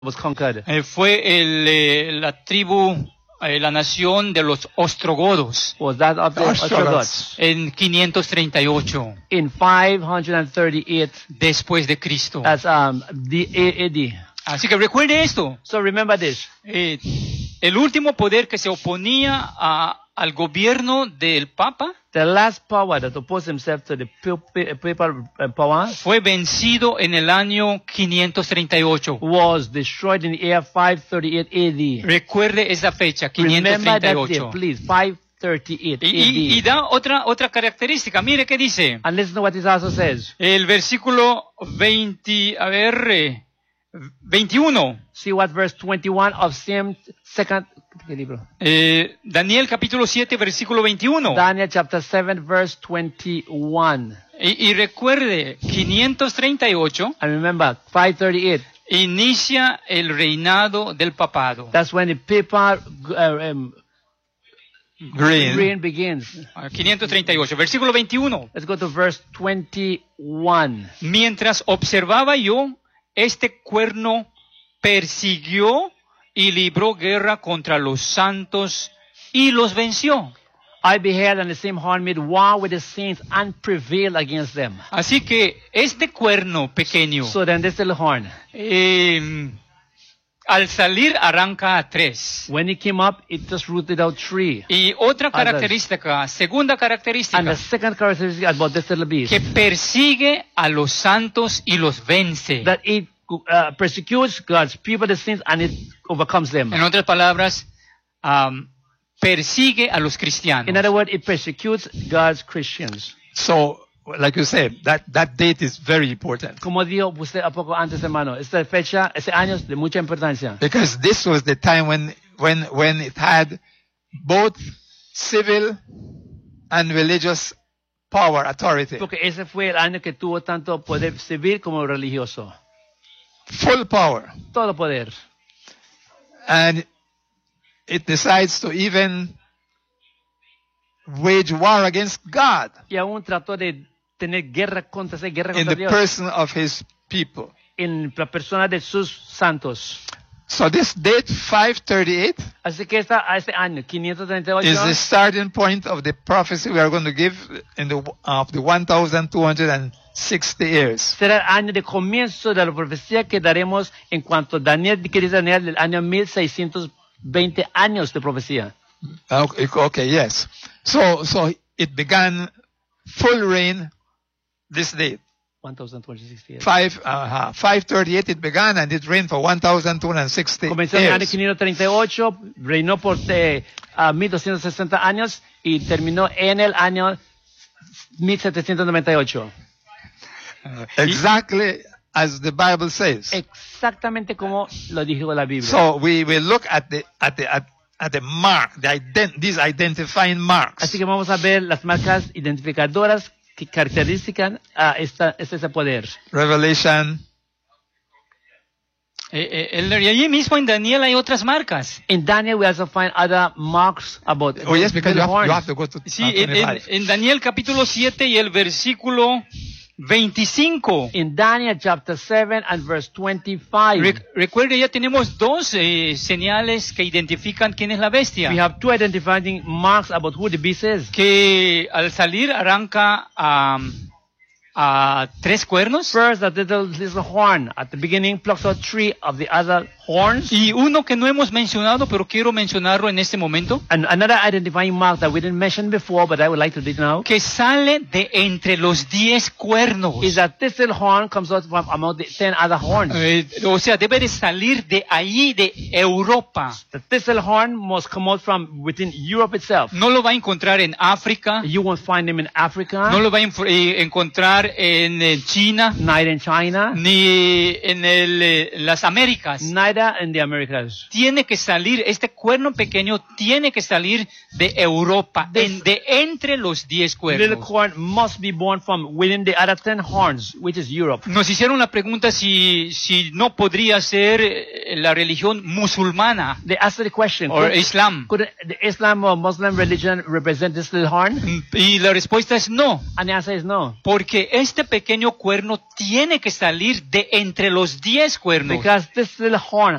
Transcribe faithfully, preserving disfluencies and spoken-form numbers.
was conquered. Eh, fue el, eh, la tribu, eh, la nación de los ostrogodos Was that of the Ostrogoths? en quinientos treinta y ocho In five hundred thirty-eight después de Cristo. as um the A D. Así que recuerde esto. So remember this. Eh, el último poder que se oponía a, al gobierno del Papa The last power that opposed himself to the pu- papal uh, power fue vencido en el año quinientos treinta y ocho. was destroyed in the year five thirty-eight A D. Recuerde esa fecha, quinientos Remember treinta y that day, ocho. please. five thirty-eight Y, y- y A D. da otra, otra característica. Mire qué dice. And listen to what it also says. El versículo veinte, a ver, eh, veintiuno. See what verse twenty-one of same second ¿qué libro? Eh, Daniel capítulo siete, versículo veintiuno. Daniel chapter seven verse twenty-one. Y, y recuerde, quinientos treinta y ocho And remember, five thirty-eight. inicia el reinado del papado. That's when the papal uh, um, Green. reign begins. Ah, quinientos treinta y ocho, versículo veintiuno. Let's go to verse twenty-one. Mientras observaba yo, este cuerno persiguió y libró guerra contra los santos y los venció. I beheld, and the same horn made war with the saints and prevailed against them. Así que este cuerno pequeño, So then this little horn, eh, al salir arranca a tres. when it came up, it just rooted out three. Y otra característica, segunda And característica, the second characteristic about this little beast, que persigue a los santos y los vence. that it uh, persecutes God's people, the saints, and it overcomes them. En otras palabras, um, persigue a los cristianos. In other words, it persecutes God's Christians. So, like you said, that, that date is very important. Como dijo usted a poco antes, hermano, esta fecha, ese año es de mucha importancia. Because this was the time when, when, when it had both civil and religious power, authority. Porque ese fue el año que tuvo tanto poder civil como religioso. Full power. Todo poder. And it decides to even wage war against God Y aún trató de tener guerra contra esa guerra in contra the Dios person of his people. en la persona de sus santos. So this date, five thirty-eight, Así que esta, a este año, quinientos treinta y ocho, is the starting point of the prophecy we are going to give in the of the one thousand two hundred sixty years. será el año de comienzo de la profecía que daremos en cuanto a Daniel, que dice Daniel, del año mil seiscientos veinte años de profecía. Okay, okay, yes. So so it began full reign this date. mil doscientos sesenta. Five uh, five thirty-eight it began and it reigned for one thousand two hundred sixty Comenzó en el año years. quinientos treinta y ocho, reinó por eh, a mil doscientos sesenta años y terminó en el año mil setecientos noventa y ocho. Exactly as the Bible says. Exactamente como lo dijo la Biblia. So we will look at the at the at, at the mark, the ident- these identifying marks. Así que vamos a ver las marcas identificadoras que caracterizan a esta, este, ese poder. Revelation Eh, eh, el- y allí mismo en Daniel hay otras marcas. In Daniel, we also find other marks about Oh yes, because you little have, you horns. have to go to Sí, uh, en, en- twenty-five. en Daniel capítulo siete y el versículo veinticinco. In Daniel chapter seven and verse twenty-five, Re- recuerde, ya tenemos dos eh, señales que identifican quién es la bestia. we have two identifying marks about who the beast is. Que al salir arranca a, a tres cuernos. First, that little, little horn at the beginning plucks out three of the other horns. Y uno que no hemos mencionado, pero quiero mencionarlo en este momento, And another identifying mark that we didn't mention before, but I would like to do it now, que sale de entre los diez cuernos. is that this little horn comes out from among the ten other horns. Eh, o sea, debe de salir de allí, de Europa. That this little horn must come out from within Europe itself. No lo va a encontrar en África, You won't find them in Africa, no lo va a enf- eh, encontrar en, eh, China, neither in China, ni en el, eh, las Américas. neither in the Americas. Tiene que salir, este cuerno pequeño tiene que salir de Europa, en- de entre los diez Little cuernos. corn must be born from within the other ten horns, which is Europe. Nos hicieron la pregunta si, si no podría ser eh, la religión musulmana They asked the question, o could, Islam. could the Islam or Muslim religion represent this little horn? Y la respuesta es no, And the answer is no. porque este pequeño cuerno tiene que salir de entre los diez cuernos. Because this little horn